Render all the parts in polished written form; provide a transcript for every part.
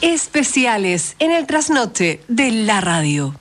Especiales en el trasnoche de la radio.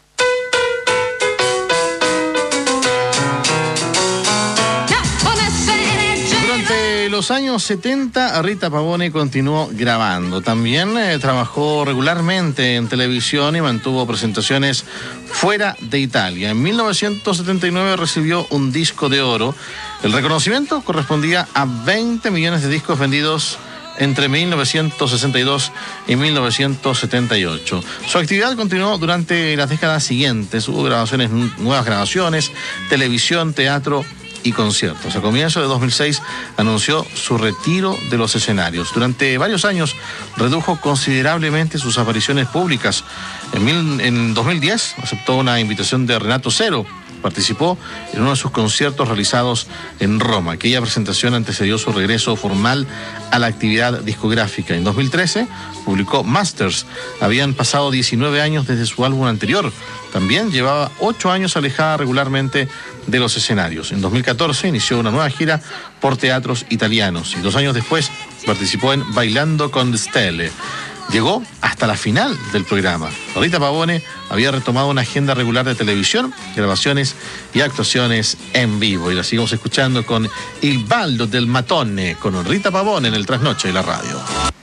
Durante los años 70, Rita Pavone continuó grabando. También trabajó regularmente en televisión y mantuvo presentaciones fuera de Italia. En 1979 recibió un disco de oro. El reconocimiento correspondía a 20 millones de discos vendidos entre 1962 y 1978. Su actividad continuó durante las décadas siguientes. Hubo nuevas grabaciones, televisión, teatro y conciertos. A comienzos de 2006 anunció su retiro de los escenarios. Durante varios años redujo considerablemente sus apariciones públicas. En 2010 aceptó una invitación de Renato Zero. Participó en uno de sus conciertos realizados en Roma. Aquella presentación antecedió su regreso formal a la actividad discográfica. En 2013 publicó Masters. Habían pasado 19 años desde su álbum anterior. También llevaba 8 años alejada regularmente de los escenarios. En 2014 inició una nueva gira por teatros italianos y 2 años después participó en Bailando con Stelle. Llegó hasta la final del programa. Rita Pavone había retomado una agenda regular de televisión, grabaciones y actuaciones en vivo. Y la seguimos escuchando con Il Ballo del Matone, con Rita Pavone en el trasnoche de la radio.